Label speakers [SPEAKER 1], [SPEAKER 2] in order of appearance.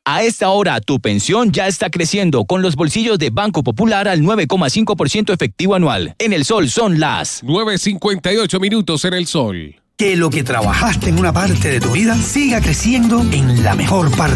[SPEAKER 1] A esta hora, tu pensión ya está creciendo con los bolsillos de Banco Popular al 9,5% efectivo anual. En El Sol son las
[SPEAKER 2] 9:58 minutos en El Sol.
[SPEAKER 3] Que lo que trabajaste en una parte de tu vida siga creciendo en la mejor parte.